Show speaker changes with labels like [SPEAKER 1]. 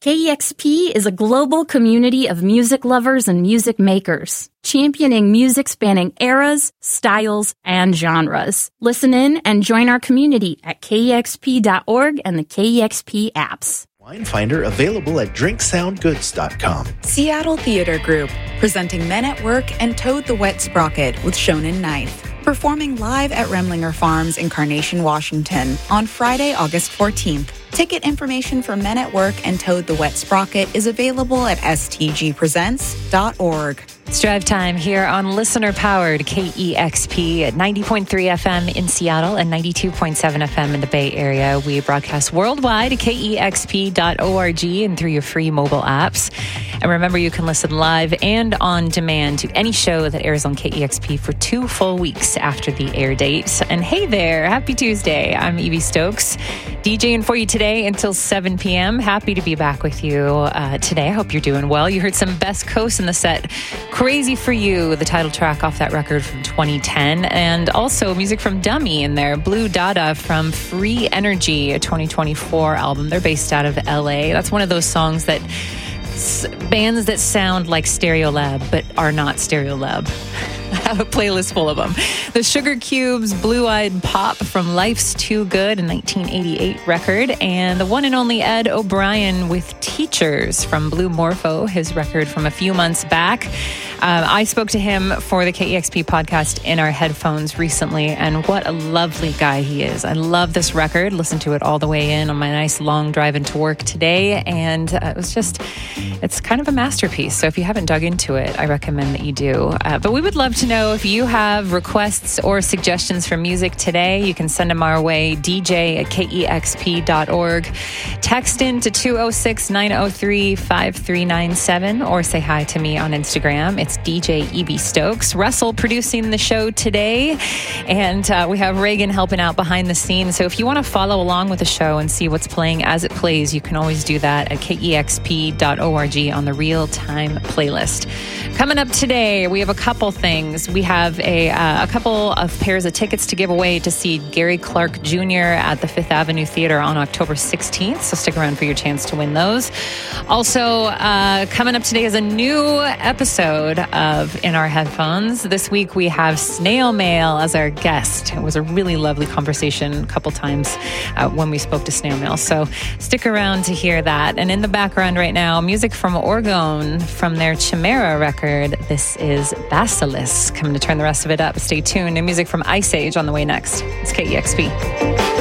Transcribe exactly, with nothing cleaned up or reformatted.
[SPEAKER 1] K E X P is a global community of music lovers and music makers, championing music spanning eras, styles, and genres. Listen in and join our community at K E X P dot org and the K E X P apps.
[SPEAKER 2] Wine Finder available at drink sound goods dot com.
[SPEAKER 3] Seattle Theater Group, presenting Men at Work and Toad the Wet Sprocket with Shonen Knife. Performing live at Remlinger Farms in Carnation, Washington on Friday, August fourteenth. Ticket information for Men at Work and Toad the Wet Sprocket is available at S T G presents dot org.
[SPEAKER 4] It's drive time here on listener-powered K E X P at ninety point three F M in Seattle and ninety-two point seven F M in the Bay Area. We broadcast worldwide at K E X P dot org and through your free mobile apps. And remember, you can listen live and on demand to any show that airs on K E X P for two full weeks after the air date. And hey there, happy Tuesday. I'm Evie Stokes, DJing for you today until seven p.m. Happy to be back with you uh, today. I hope you're doing well. You heard some Best Coast in the set. Crazy for You, the title track off that record from twenty ten, and also music from Dummy in there, Blue Dada from Free Energy, a twenty twenty-four album. They're based out of L A. That's one of those songs that bands that sound like Stereolab but are not Stereolab. I have a playlist full of them. The Sugar Cubes, Blue Eyed Pop from Life's Too Good, a nineteen eighty-eight record, and the one and only Ed O'Brien with Teachers from Blue Morpho, his record from a few months back. Um, I spoke to him for the K E X P podcast in our headphones recently, and what a lovely guy he is. I love this record. Listened to it all the way in on my nice long drive into work today, and uh, it was just, it's kind of a masterpiece. So if you haven't dug into it, I recommend that you do. Uh, but we would love to know if you have requests or suggestions for music today. You can send them our way, D J at K E X P dot org. Text in to two oh six, nine oh three, five three nine seven or say hi to me on Instagram. It's D J Evie Stokes. Russell producing the show today, and uh, we have Reagan helping out behind the scenes. So if you want to follow along with the show and see what's playing as it plays, you can always do that at K E X P dot org on the Real Time playlist. Coming up today, we have a couple things. We have a, uh, a couple of pairs of tickets to give away to see Gary Clark Junior at the Fifth Avenue Theater on October sixteenth, so stick around for your chance to win those. Also, uh, coming up today is a new episode of In Our Headphones. This week we have Snail Mail as our guest. It was a really lovely conversation a couple times uh, when we spoke to Snail Mail, so stick around to hear that. And in the background right now, music from Orgone from their Chimera record. This is Basilisk. Coming to turn the rest of it up. Stay tuned. And music from Ice Age on the way next. It's K E X P.